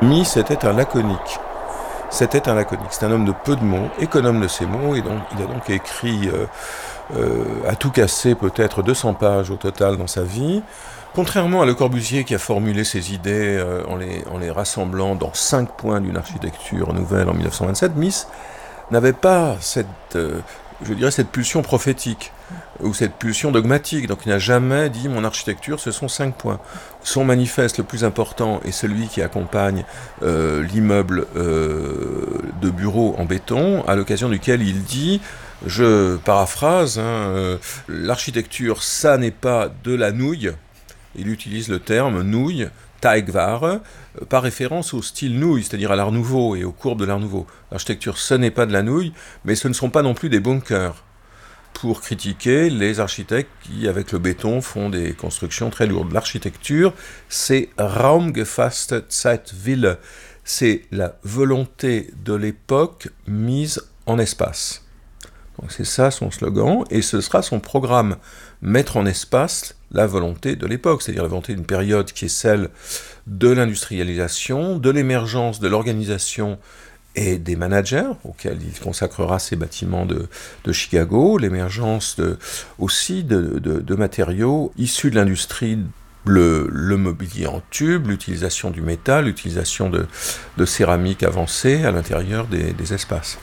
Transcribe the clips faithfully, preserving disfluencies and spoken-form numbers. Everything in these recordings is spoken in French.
Mies était un laconique. C'était un laconique. C'est un homme de peu de mots, économe de ses mots, et donc il a donc écrit euh, euh, à tout casser peut-être deux cents pages au total dans sa vie. Contrairement à Le Corbusier qui a formulé ses idées euh, en, les, en les rassemblant dans cinq points d'une architecture nouvelle en dix-neuf cent vingt-sept, Mies n'avait pas cette, euh, je dirais, cette pulsion prophétique ou cette pulsion dogmatique. Donc il n'a jamais dit mon architecture ce sont cinq points. Son manifeste le plus important est celui qui accompagne euh, l'immeuble euh, de bureau en béton, à l'occasion duquel il dit, je paraphrase, hein, euh, l'architecture ça n'est pas de la nouille. Il utilise le terme nouille, Teigware, par référence au style nouille, c'est-à-dire à l'art nouveau et aux courbes de l'art nouveau. L'architecture, ce n'est pas de la nouille, mais ce ne sont pas non plus des bunkers, pour critiquer les architectes qui, avec le béton, font des constructions très lourdes. L'architecture, c'est Raumgefasste Zeitwille, c'est la volonté de l'époque mise en espace. Donc c'est ça son slogan, et ce sera son programme, mettre en espace la volonté de l'époque, c'est-à-dire la volonté d'une période qui est celle de l'industrialisation, de l'émergence de l'organisation et des managers, auxquels il consacrera ses bâtiments de, de Chicago, l'émergence de, aussi de, de, de matériaux issus de l'industrie, le, le mobilier en tube, l'utilisation du métal, l'utilisation de, de céramique avancée à l'intérieur des, des espaces.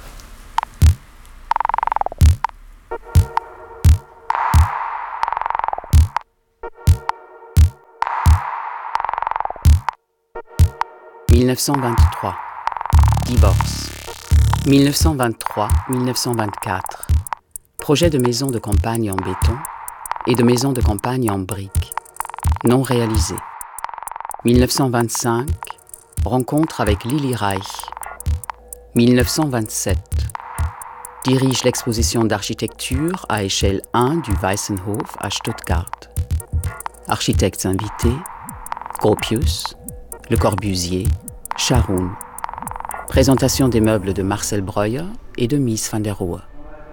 dix-neuf cent vingt-trois. Divorce. dix-neuf cent vingt-trois à dix-neuf cent vingt-quatre. Projet de maison de campagne en béton et de maison de campagne en briques. Non réalisé. dix-neuf cent vingt-cinq. Rencontre avec Lili Reich. dix-neuf cent vingt-sept. Dirige l'exposition d'architecture à échelle un du Weissenhof à Stuttgart. Architectes invités, Gropius, Le Corbusier, Scharoun. Présentation des meubles de Marcel Breuer et de Mies van der Rohe.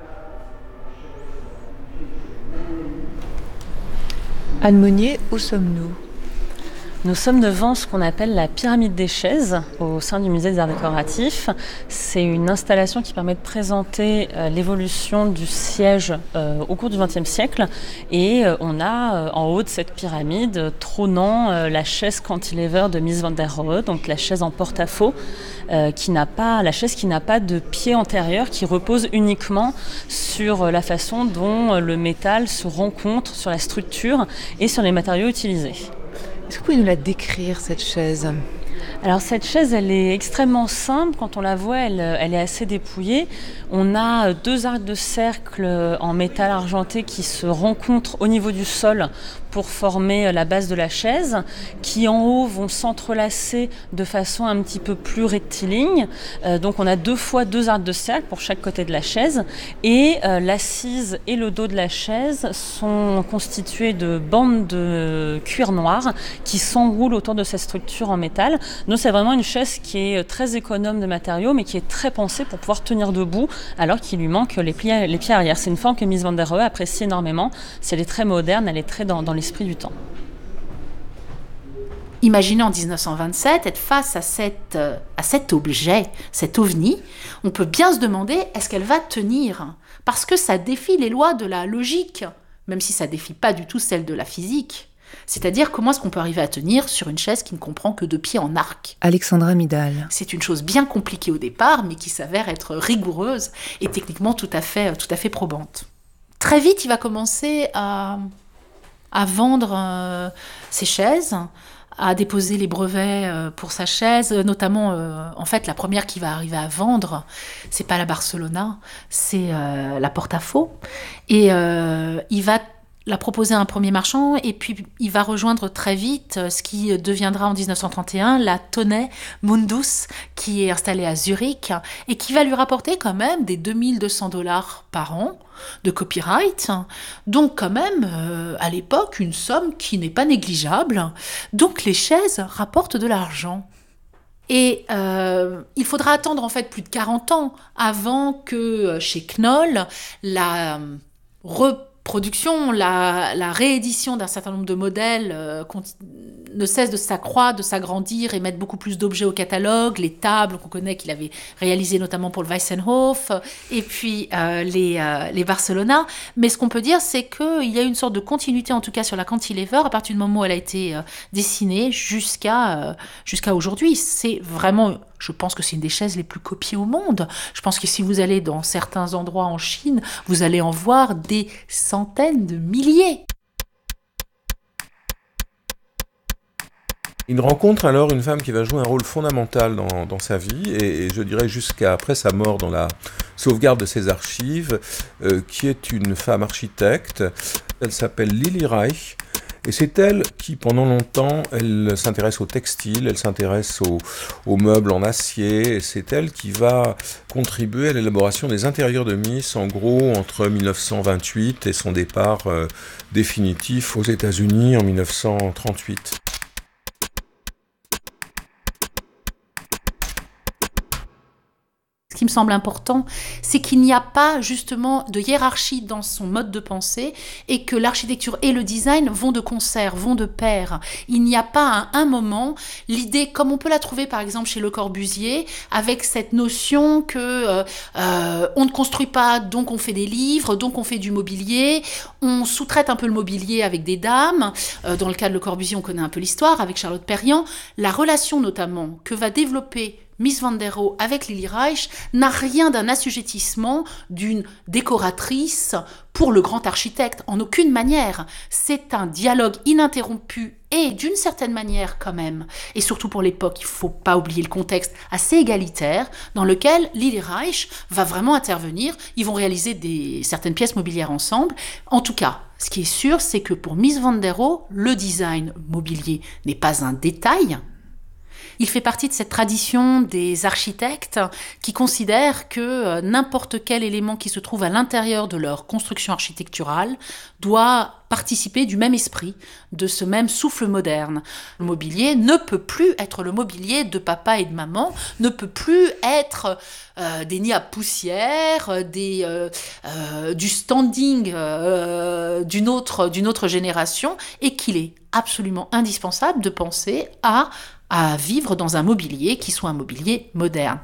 Anne Monnier, où sommes-nous ? Nous sommes devant ce qu'on appelle la pyramide des chaises au sein du musée des arts décoratifs. C'est une installation qui permet de présenter euh, l'évolution du siège euh, au cours du vingtième siècle. Et euh, on a euh, en haut de cette pyramide euh, trônant euh, la chaise cantilever de Mies van der Rohe, donc la chaise en porte-à-faux, euh, qui n'a pas, la chaise qui n'a pas de pied antérieur, qui repose uniquement sur euh, la façon dont euh, le métal se rencontre sur la structure et sur les matériaux utilisés. Est-ce que vous pouvez nous la décrire, cette chaise ? Alors cette chaise, elle est extrêmement simple. Quand on la voit, elle, elle est assez dépouillée. On a deux arcs de cercle en métal argenté qui se rencontrent au niveau du sol pour former la base de la chaise, qui en haut vont s'entrelacer de façon un petit peu plus rectiligne. Euh, donc on a deux fois deux arcs de cercle pour chaque côté de la chaise, et euh, l'assise et le dos de la chaise sont constitués de bandes de cuir noir qui s'enroulent autour de cette structure en métal. Donc c'est vraiment une chaise qui est très économe de matériaux, mais qui est très pensée pour pouvoir tenir debout, alors qu'il lui manque les pieds, les pieds arrière. C'est une forme que Mies van der Rohe apprécie énormément. Si elle est très moderne, elle est très dans, dans l'esprit du temps. Imaginez en dix-neuf cent vingt-sept être face à, cette, euh, à cet objet, cet ovni. On peut bien se demander, est-ce qu'elle va tenir ? Parce que ça défie les lois de la logique, même si ça ne défie pas du tout celles de la physique. C'est-à-dire, comment est-ce qu'on peut arriver à tenir sur une chaise qui ne comprend que deux pieds en arc ? Alexandra Midal. C'est une chose bien compliquée au départ, mais qui s'avère être rigoureuse et techniquement tout à fait, tout à fait probante. Très vite, il va commencer à, à vendre euh, ses chaises, à déposer les brevets euh, pour sa chaise, notamment, euh, en fait, la première qui va arriver à vendre, c'est pas la Barcelona, c'est euh, la Porte-à-Faux. Et euh, il va l'a proposer à un premier marchand, et puis il va rejoindre très vite ce qui deviendra en dix-neuf cent trente et un la Tonnet Mundus, qui est installée à Zurich, et qui va lui rapporter quand même des deux mille deux cents dollars par an de copyright, donc quand même, euh, à l'époque, une somme qui n'est pas négligeable. Donc les chaises rapportent de l'argent. Et euh, il faudra attendre en fait plus de quarante ans avant que chez Knoll, la... Re- production, la, la réédition d'un certain nombre de modèles euh, conti- ne cesse de s'accroître, de s'agrandir et mettre beaucoup plus d'objets au catalogue, les tables qu'on connaît qu'il avait réalisées notamment pour le Weissenhof, et puis euh, les, euh, les Barcelona. Mais ce qu'on peut dire, c'est qu'il y a une sorte de continuité, en tout cas sur la cantilever, à partir du moment où elle a été euh, dessinée jusqu'à, euh, jusqu'à aujourd'hui. C'est vraiment... Je pense que c'est une des chaises les plus copiées au monde. Je pense que si vous allez dans certains endroits en Chine, vous allez en voir des centaines de milliers. Il rencontre alors une femme qui va jouer un rôle fondamental dans, dans sa vie, et, et je dirais jusqu'à après sa mort dans la sauvegarde de ses archives, euh, qui est une femme architecte. Elle s'appelle Lili Reich. Et c'est elle qui, pendant longtemps, elle s'intéresse au textile, elle s'intéresse aux, aux meubles en acier, et c'est elle qui va contribuer à l'élaboration des intérieurs de Miss, en gros, entre mille neuf cent vingt-huit et son départ euh, définitif aux États-Unis en mille neuf cent trente-huit. Ce qui me semble important, c'est qu'il n'y a pas justement de hiérarchie dans son mode de pensée et que l'architecture et le design vont de concert, vont de pair. Il n'y a pas à un moment l'idée, comme on peut la trouver par exemple chez Le Corbusier, avec cette notion que euh, euh, on ne construit pas, donc on fait des livres, donc on fait du mobilier, on sous-traite un peu le mobilier avec des dames. Euh, dans le cas de Le Corbusier, on connaît un peu l'histoire avec Charlotte Perriand. La relation notamment que va développer Mies van der Rohe avec Lili Reich n'a rien d'un assujettissement d'une décoratrice pour le grand architecte, en aucune manière. C'est un dialogue ininterrompu et d'une certaine manière quand même, et surtout pour l'époque, il ne faut pas oublier le contexte assez égalitaire, dans lequel Lili Reich va vraiment intervenir. Ils vont réaliser des, certaines pièces mobilières ensemble. En tout cas, ce qui est sûr, c'est que pour Mies van der Rohe, le design mobilier n'est pas un détail. Il fait partie de cette tradition des architectes qui considèrent que n'importe quel élément qui se trouve à l'intérieur de leur construction architecturale doit participer du même esprit, de ce même souffle moderne. Le mobilier ne peut plus être le mobilier de papa et de maman, ne peut plus être euh, des nids à poussière, des, euh, euh, du standing euh, d'une autre, d'une autre génération, et qu'il est absolument indispensable de penser à à vivre dans un mobilier qui soit un mobilier moderne.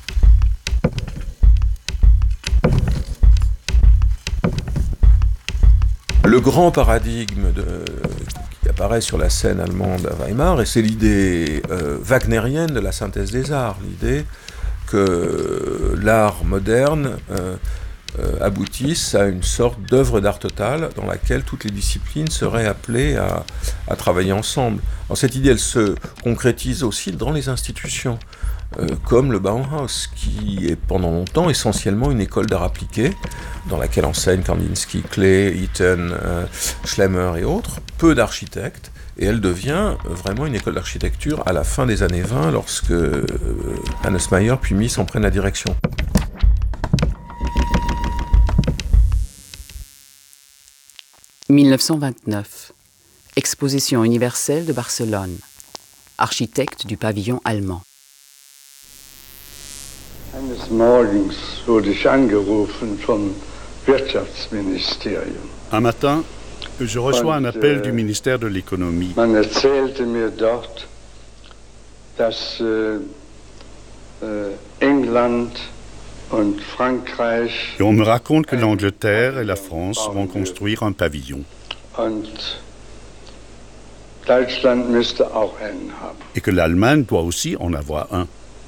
Le grand paradigme de, qui apparaît sur la scène allemande à Weimar, et c'est l'idée euh, wagnérienne de la synthèse des arts, l'idée que l'art moderne euh, euh, aboutisse à une sorte d'œuvre d'art totale dans laquelle toutes les disciplines seraient appelées à, à travailler ensemble. Alors cette idée, elle se concrétise aussi dans les institutions, euh, comme le Bauhaus, qui est pendant longtemps essentiellement une école d'art appliqué, dans laquelle enseignent Kandinsky, Klee, Eaton, euh, Schlemmer et autres, peu d'architectes, et elle devient vraiment une école d'architecture à la fin des années vingt, lorsque euh, Hannes Meyer puis Mies en prennent la direction. dix-neuf cent vingt-neuf. Exposition universelle de Barcelone. Architecte du pavillon allemand. Eines Morgens wurde ich angerufen vom Wirtschaftsministerium. Un matin, je reçois un appel du ministère de l'économie. Man erzählte mir dort, dass äh, äh, England und Frankreich Et on me raconte que l'Angleterre et la France vont construire un pavillon. und Deutschland müsste auch einen haben. Et que l'Allemagne doit aussi en avoir un.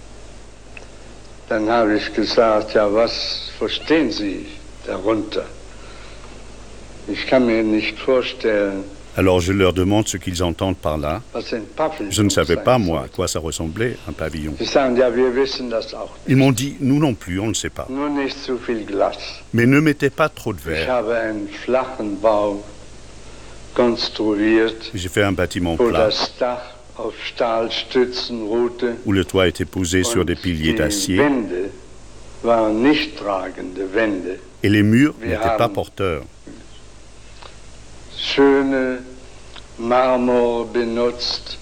Dann habe ich gesagt, ja, was verstehen Sie darunter? Ich kann mir nicht vorstellen. Alors je leur demande ce qu'ils entendent par là. Was ein Pavillon Je ne savais pas, sein moi, à sollte. quoi ça ressemblait, un pavillon. Sie sagen, ja, wir wissen das auch nicht. Ils m'ont dit, nous non plus, on ne sait pas. Nur nicht zu viel Glas. Mais ne mettez pas trop de Ich verre. habe einen flachen Bau konstruiert, J'ai fait un bâtiment wo plat, das Dach auf Stahlstützen ruhte où le toit était posé sur und des piliers die d'acier, Wände waren nicht tragende Wände. et les murs Wir n'étaient pas haben- porteurs. Schöne Marmor benutzt,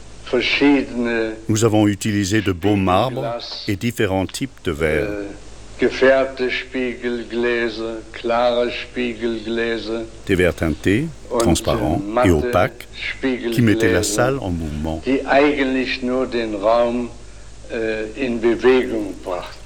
verschiedene Nous avons utilisé de beaux marbres et différents types de verre. äh, gefärbte Spiegelgläser, klare Spiegelgläser. Des verres teintés, transparents et opaques, qui mettaient la salle en mouvement. Die eigentlich nur den Raum äh, in Bewegung brachten.